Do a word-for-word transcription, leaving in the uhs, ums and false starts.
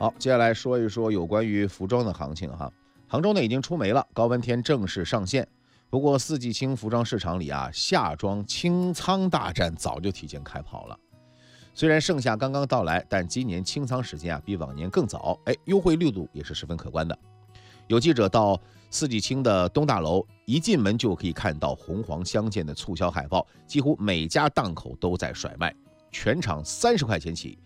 好，接下来说一说有关于服装的行情哈。杭州呢已经出梅了，高温天正式上线。不过四季青服装市场里啊，夏装清仓大战早就提前开跑了。虽然盛夏刚刚到来，但今年清仓时间啊比往年更早，哎，优惠力度也是十分可观的。有记者到四季青的东大楼，一进门就可以看到红黄相间的促销海报，几乎每家档口都在甩卖，全场三十块钱起。